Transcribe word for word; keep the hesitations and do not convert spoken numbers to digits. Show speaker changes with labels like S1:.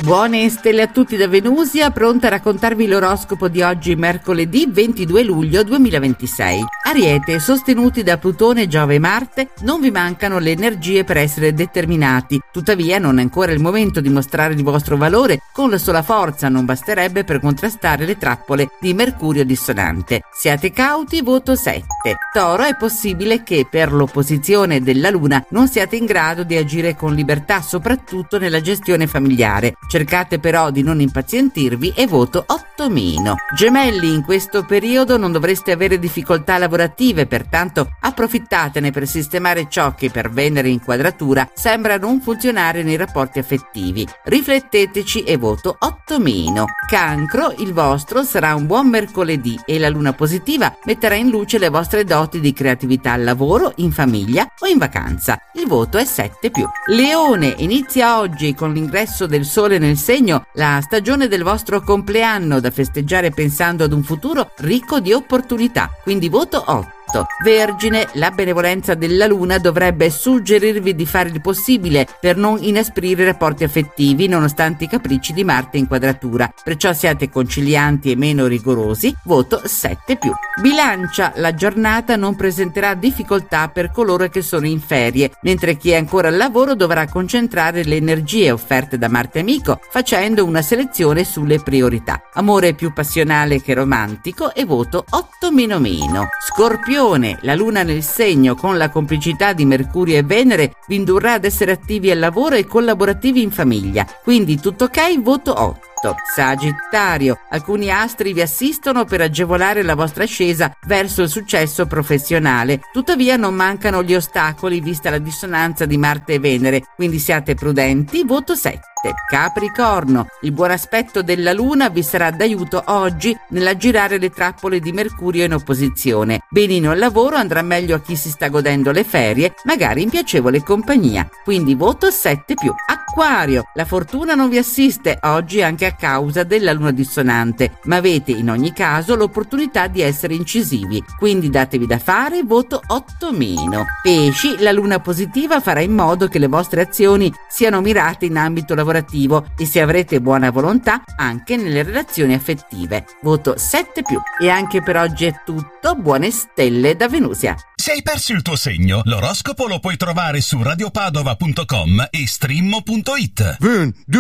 S1: Buone stelle a tutti da Venusia, pronta a raccontarvi l'oroscopo di oggi, mercoledì ventidue luglio duemilaventisei. Ariete, sostenuti da Plutone, Giove e Marte, non vi mancano le energie per essere determinati. Tuttavia non è ancora il momento di mostrare il vostro valore, con la sola forza non basterebbe per contrastare le trappole di Mercurio dissonante. Siate cauti, voto sette. Toro, è possibile che per l'opposizione della Luna non siate in grado di agire con libertà, soprattutto nella gestione familiare. Cercate però di non impazientirvi e voto otto meno. Gemelli, in questo periodo non dovreste avere difficoltà lavorative, pertanto approfittatene per sistemare ciò che per Venere in quadratura sembra non funzionare nei rapporti affettivi. Rifletteteci e voto otto meno. Cancro, il vostro sarà un buon mercoledì e la luna positiva metterà in luce le vostre doti di creatività al lavoro, in famiglia o in vacanza. Il voto è sette più. Leone, inizia oggi con l'ingresso del sole nel segno la stagione del vostro compleanno, da festeggiare pensando ad un futuro ricco di opportunità, quindi voto otto. Vergine, la benevolenza della luna dovrebbe suggerirvi di fare il possibile per non inasprire i rapporti affettivi nonostante i capricci di Marte in quadratura, perciò siate concilianti e meno rigorosi, voto sette più. Bilancia, la giornata non presenterà difficoltà per coloro che sono in ferie, mentre chi è ancora al lavoro dovrà concentrare le energie offerte da Marte amico facendo una selezione sulle priorità. Amore più passionale che romantico e voto otto meno meno. Scorpione, la luna nel segno con la complicità di Mercurio e Venere vi indurrà ad essere attivi al lavoro e collaborativi in famiglia, quindi tutto ok, voto otto. Sagittario, alcuni astri vi assistono per agevolare la vostra ascesa verso il successo professionale, tuttavia non mancano gli ostacoli vista la dissonanza di Marte e Venere, quindi siate prudenti, voto sette. Capricorno, il buon aspetto della luna vi sarà d'aiuto oggi nell'aggirare le trappole di Mercurio in opposizione. Benino al lavoro, andrà meglio a chi si sta godendo le ferie, magari in piacevole compagnia, quindi voto sette più. Acquario, la fortuna non vi assiste oggi anche a causa della luna dissonante, ma avete in ogni caso l'opportunità di essere incisivi, quindi datevi da fare, voto otto meno. Pesci, la luna positiva farà in modo che le vostre azioni siano mirate in ambito lavorativo e se avrete buona volontà anche nelle relazioni affettive, voto sette più. E anche per oggi è tutto, buone stelle da Venusia.
S2: Se hai perso il tuo segno, l'oroscopo lo puoi trovare su radiopadova punto com e streammo punto it.